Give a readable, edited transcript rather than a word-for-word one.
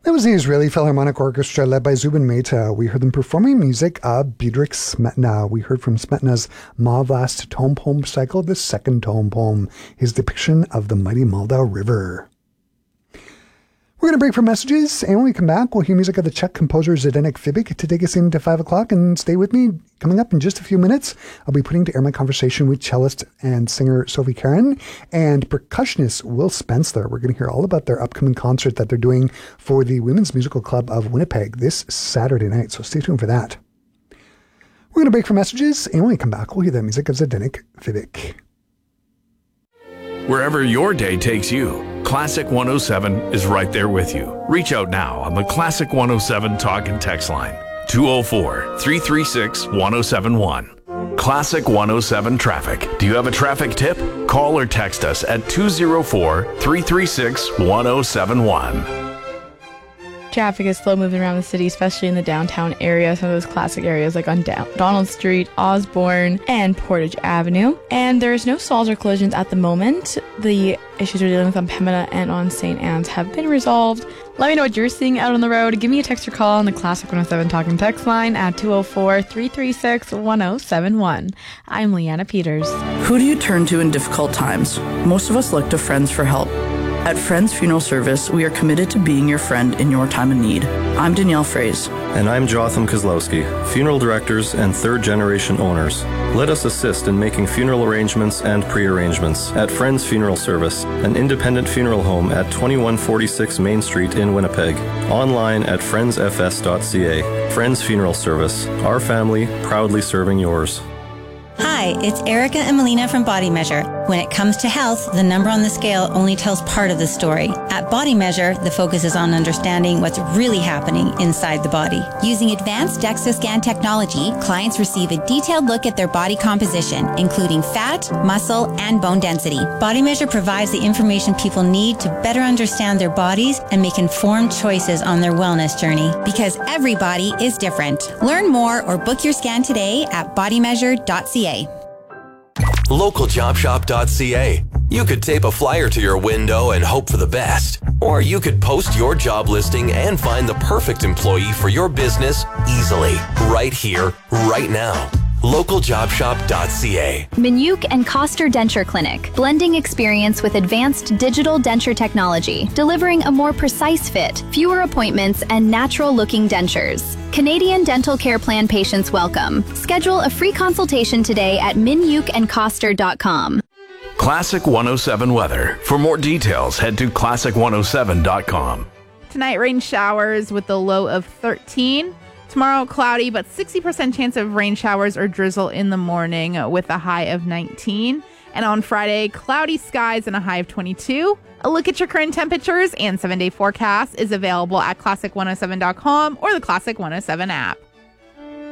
That was the Israeli Philharmonic Orchestra led by Zubin Mehta. We heard them performing music of Bedřich Smetana. We heard from Smetana's Mavast tone poem cycle, the second tone poem, his depiction of the mighty Moldau River. We're going to break for messages, and when we come back, we'll hear music of the Czech composer Zdeněk Fibik to take us into 5 o'clock. And stay with me. Coming up in just a few minutes, I'll be putting to air my conversation with cellist and singer Sophie Karen and percussionist Will Spencer. We're going to hear all about their upcoming concert that they're doing for the Women's Musical Club of Winnipeg this Saturday night. So stay tuned for that. We're going to break for messages, and when we come back, we'll hear the music of Zdeněk Fibik. Wherever your day takes you, Classic 107 is right there with you. Reach out now on the Classic 107 talk and text line, 204-336-1071. Classic 107 Traffic. Do you have a traffic tip? Call or text us at 204-336-1071. Traffic is slow moving around the city, especially in the downtown area. Some of those classic areas like on Donald Street, Osborne, and Portage Avenue. And there's no stalls or collisions at the moment. The issues we're dealing with on Pembina and on St. Anne's have been resolved. Let me know what you're seeing out on the road. Give me a text or call on the Classic 107 talk and text line at 204-336-1071. I'm Leanna Peters. Who do you turn to in difficult times? Most of us look to friends for help. At Friends Funeral Service, we are committed to being your friend in your time of need. I'm Danielle Fraze. And I'm Jotham Kozlowski, funeral directors and third-generation owners. Let us assist in making funeral arrangements and pre-arrangements at Friends Funeral Service, an independent funeral home at 2146 Main Street in Winnipeg. Online at friendsfs.ca. Friends Funeral Service, our family proudly serving yours. Hi, it's Erica and Melina from Body Measure. When it comes to health, the number on the scale only tells part of the story. At Body Measure, the focus is on understanding what's really happening inside the body. Using advanced DEXA scan technology, clients receive a detailed look at their body composition, including fat, muscle, and bone density. Body Measure provides the information people need to better understand their bodies and make informed choices on their wellness journey. Because every body is different. Learn more or book your scan today at bodymeasure.ca. LocalJobShop.ca. You could tape a flyer to your window and hope for the best. Or you could post your job listing and find the perfect employee for your business easily, right here, right now. LocalJobShop.ca. Minuk and Koster Denture Clinic, blending experience with advanced digital denture technology, delivering a more precise fit, fewer appointments, and natural-looking dentures. Canadian Dental Care Plan patients welcome. Schedule a free consultation today at minukandkoster.com. Classic 107 weather. For more details, head to classic107.com. Tonight, rain showers with the low of 13. Tomorrow, cloudy, but 60% chance of rain showers or drizzle in the morning with a high of 19. And on Friday, cloudy skies and a high of 22. A look at your current temperatures and 7-day forecast is available at classic107.com or the Classic 107 app.